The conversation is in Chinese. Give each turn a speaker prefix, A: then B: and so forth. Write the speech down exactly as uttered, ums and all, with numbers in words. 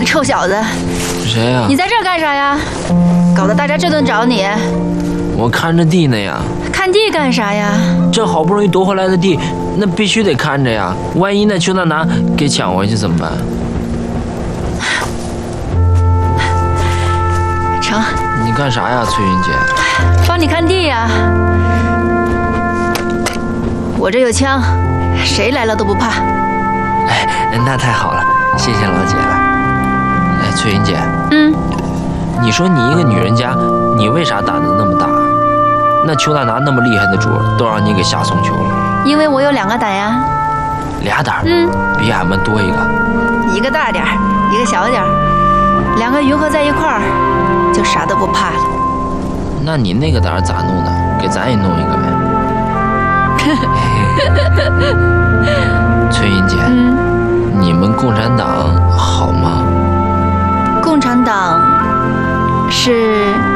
A: 臭小子，
B: 谁呀？
A: 你在这儿干啥呀？搞得大家这顿找你。
B: 我看着地呢呀。
A: 看地干啥呀？
B: 这好不容易夺回来的地，那必须得看着呀。万一那邱大拿给抢回去怎么办？
A: 成。
B: 你干啥呀，翠云姐？
A: 帮你看地呀。我这有枪，谁来了都不怕。
B: 哎，那太好了，谢谢老姐了。哎，翠云姐，
A: 嗯，
B: 你说你一个女人家，你为啥胆子那么大？那邱大拿那么厉害的主都让你给下送球了。
A: 因为我有两个胆呀。
B: 俩胆？
A: 嗯，
B: 比俺们多一个。
A: 一个大点儿，一个小点儿，两个匀合在一块儿，就啥都不怕了。
B: 那你那个胆咋弄的？给咱也弄一个呗。翠云姐，
A: 嗯，
B: 你们共产党好吗？
A: 共产党是